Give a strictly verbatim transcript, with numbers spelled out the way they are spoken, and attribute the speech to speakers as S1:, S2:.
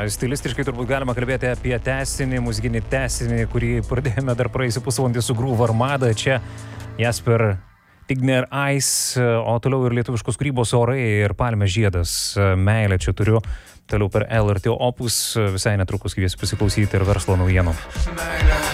S1: stilistiškai turbūt galima kalbėti apie tęsinį, muzikinį tęsinį, kurį pradėjome dar praėjusį pusvalandį su Groove Armada. Čia Jasper Tigner Ice, o toliau ir lietuviškos kūrybos Orai ir Palmės žiedas. Meilę čia turiu. Toliau per L R T Opus. Visai netrukus kviesiu pasiklausyti ir verslo naujienų.